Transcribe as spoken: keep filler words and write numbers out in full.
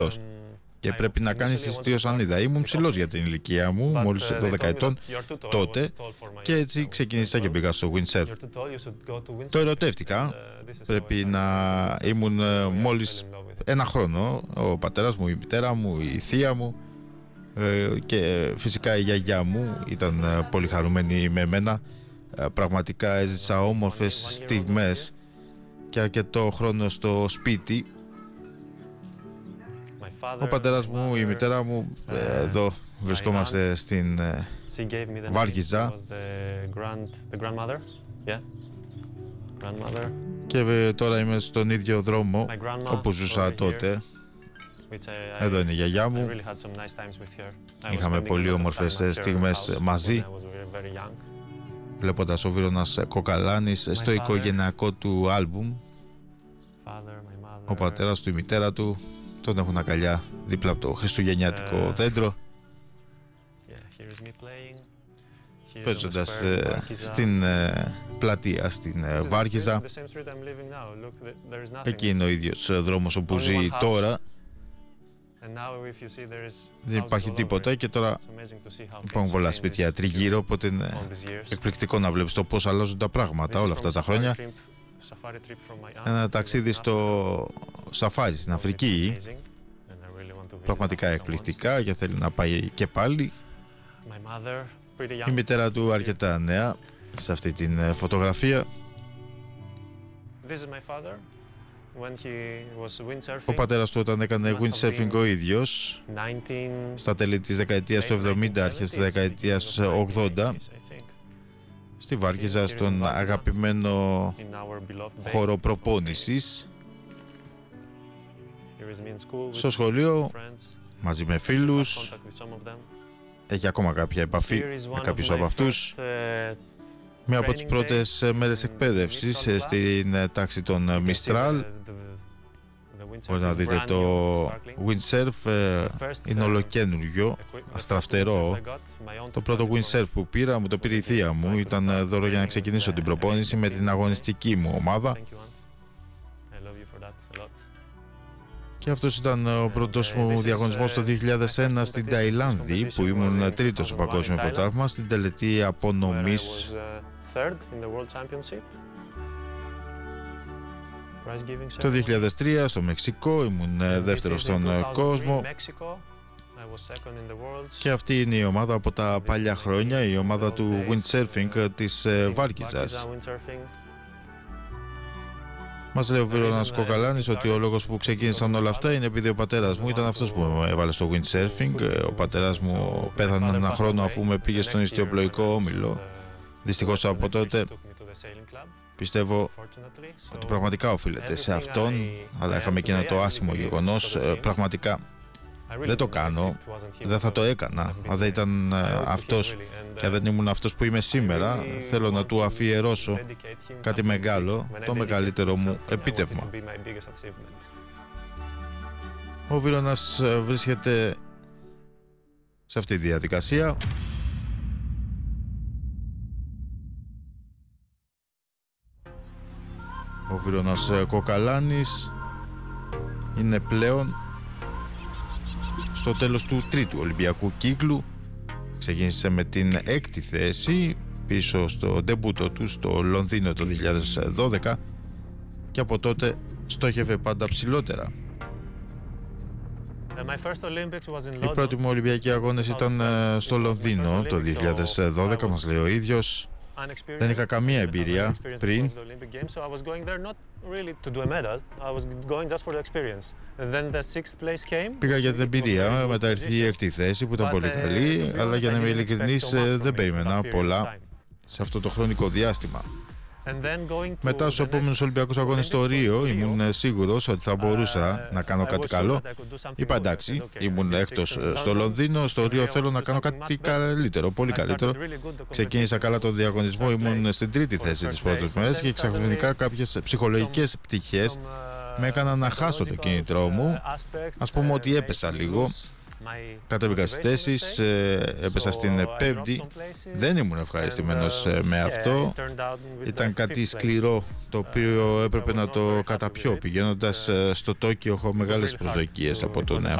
Και πρέπει να κάνεις εισιτήριο σανίδα. Ήμουν ψηλός για την ηλικία μου, μόλις δώδεκα ετών τότε, και έτσι ξεκίνησα και πήγα στο windsurf. Το ερωτεύτηκα. Πρέπει να ήμουν μόλις ένα χρόνο. Ο πατέρας μου, η μητέρα μου, η θεία μου και φυσικά η γιαγιά μου ήταν πολύ χαρούμενη με μένα. Πραγματικά έζησα όμορφες στιγμές και αρκετό χρόνο στο σπίτι. Ο πατέρας μου, η μητέρα μου, εδώ βρισκόμαστε στην Βάρκιζα και τώρα είμαι στον ίδιο δρόμο όπου ζούσα τότε. Εδώ είναι η γιαγιά μου. Είχαμε πολύ όμορφες στιγμές μαζί, βλέποντας ο Βίρονας Κοκαλάνης στο οικογενειακό του άλμπουμ. Ο πατέρας του, η μητέρα του τον έχουν αγκαλιά δίπλα από το χριστουγεννιάτικο uh, δέντρο, yeah, παίζοντας uh, στην uh, πλατεία στην uh, Βάρκιζα. Εκεί είναι ο ίδιος δρόμος όπου ζει τώρα. Δεν υπάρχει τίποτα και τώρα υπάρχουν πολλά σπίτια τριγύρω, οπότε είναι εκπληκτικό να βλέπεις το πώς αλλάζουν τα πράγματα όλα αυτά τα χρόνια. Ένα ταξίδι στο σαφάρι στην Αφρική, πραγματικά εκπληκτικά, και θέλει να πάει και πάλι. Η μητέρα του αρκετά νέα σε αυτή την φωτογραφία. Ο πατέρας του όταν έκανε windsurfing ο ίδιος στα τέλη της δεκαετίας του εβδομήντα, αρχές της δεκαετίας ογδόντα, στη Βάρκιζα, στον αγαπημένο χώρο προπόνησης. Στο σχολείο, μαζί με φίλους, έχει ακόμα κάποια επαφή με κάποιους από αυτούς. Μία από τις πρώτες μέρες εκπαίδευσης στην τάξη των Μιστράλ. Μπορείτε να δείτε το windsurf, είναι ολοκένουργιο, αστραφτερό. Το πρώτο windsurf που πήρα μου το πήρε η θεία μου, ήταν δώρο για να ξεκινήσω την προπόνηση με την αγωνιστική μου ομάδα. Και αυτός ήταν ο πρώτος μου διαγωνισμός το δύο χιλιάδες ένα στην Ταϊλάνδη, που ήμουν τρίτος στο παγκόσμιο πρωτάθλημα στην τελετή απονομής. Το δύο χιλιάδες τρία στο Μεξικό ήμουν δεύτερος στον κόσμο. Και αυτή είναι η ομάδα από τα παλιά χρόνια, η ομάδα του windsurfing της Βάρκιζας. Μας λέει ο Βίρονας Κοκαλάνης ότι ο λόγος που ξεκίνησαν όλα αυτά είναι επειδή ο πατέρας μου ήταν αυτός που με έβαλε στο windsurfing. Ο πατέρας μου πέθανε ένα χρόνο αφού με πήγε στον ιστιοπλοϊκό όμιλο. Δυστυχώς από τότε πιστεύω ότι πραγματικά οφείλεται σε αυτόν, αλλά είχαμε και ένα το άσχημο γεγονός. Πραγματικά δεν το κάνω, δεν θα το έκανα αν δεν ήταν αυτός και αν δεν ήμουν αυτός που είμαι σήμερα. Θέλω να του αφιερώσω κάτι μεγάλο, το μεγαλύτερο μου επίτευγμα. Ο Βίρονας βρίσκεται σε αυτή τη διαδικασία. Ο Βίρονας Κοκαλάνης είναι πλέον στο τέλος του τρίτου Ολυμπιακού κύκλου. Ξεκίνησε με την έκτη θέση πίσω στο ντεμπούτο του στο Λονδίνο το δύο χιλιάδες δώδεκα και από τότε στόχευε πάντα ψηλότερα. Οι πρώτοι μου Ολυμπιακοί αγώνες ήταν στο Λονδίνο το δύο χιλιάδες δώδεκα, μας λέει ο ίδιος. Δεν είχα καμία εμπειρία πριν. Πήγα για την εμπειρία, μετά ήρθε η έκτη θέση που ήταν πολύ καλή, αλλά για να είμαι ειλικρινής δεν περίμενα πολλά σε αυτό το χρονικό διάστημα. Μετά στους επόμενους Ολυμπιακούς αγώνες στο Ρίο ήμουν σίγουρος ότι θα μπορούσα να κάνω κάτι καλό. Είπα εντάξει, ήμουν έκτος στο Λονδίνο, στο Ρίο θέλω να κάνω κάτι καλύτερο, πολύ καλύτερο. Ξεκίνησα καλά τον διαγωνισμό, ήμουν στην τρίτη θέση τις πρώτες μέρες και ξαφνικά κάποιες ψυχολογικές πτυχές με έκαναν να χάσω το κίνητρό μου. Ας πούμε ότι έπεσα λίγο Κατέβηκα στις θέσεις, έπεσα στην πέμπτη. Δεν ήμουν ευχαριστημένος με αυτό. Ήταν κάτι σκληρό, το οποίο έπρεπε να το καταπιώ. Πηγαίνοντας στο Τόκιο έχω μεγάλες προσδοκίες από τον εαυτό.